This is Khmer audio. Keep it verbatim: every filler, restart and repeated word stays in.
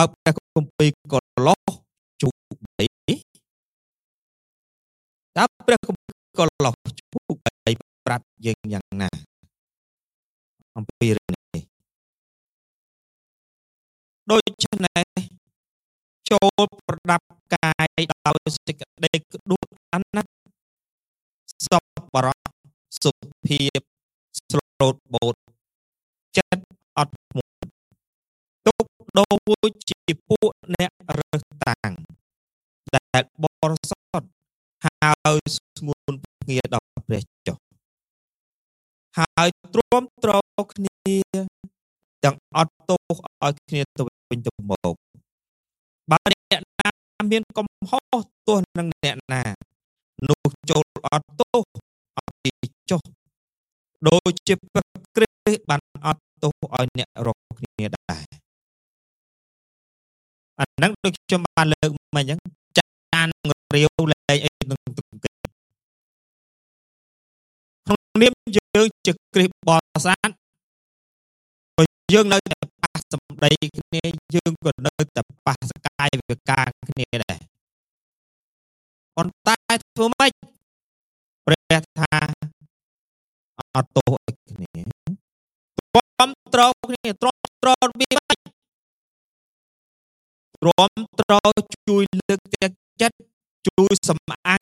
ព្រះគម្ពីរកូឡូសជំពូកបីតើព្រះគម្ពីរកូឡូសជំពូកបីប្រាប់យើងយ៉ាងណាអំពីរឿងនេះដូច្នេះចូលប្រដាប់កាយដោយសេចក្តីក្ដួតអាណត្តិសប្បុរសសុភាពស្លូតបូតចិត្តអត់ធ្មត់ទុកដូចជាពួកអ្នករើសតាំងដែលបរិសុទ្ធហើយស្ងួនភ្ងាដល់ព្រះចុះហើយទ្រាំទ្រគ្នាទាំងអត់ទោសឲ្យគ្នាទៅវិញទៅមកបើអ្នកណាមានកំហុសទោះនឹងអ្នកណានោះចូលអត់ទោសឲ្យពីចុះដូចជាព្រះគ្រីស្ទបានអត់ទោសឲ្យអ្នករកគ្នាដែរអាហ្នឹងដូចខ្ញុំបានលើកមកអញ្ចឹងចានរាវលែងអីនឹងទង្គិចក្នុងនាមយើងជាគ្រីស្ទបរិស័ទក៏យើងនៅតែប៉ះសម្ដីគ្នាយើងក៏នៅតែប៉ះសកាយវិការគ្នាដែរប៉ុន្តែធ្វើម៉េចព្រះថាអត់ទោសឲ្យគ្នាទ្រាំទ្រគ្នាទ្រាំទ្រពីម៉េចទ្រាំទ្រជួយលើកទឹកចិត្តជួយសំអា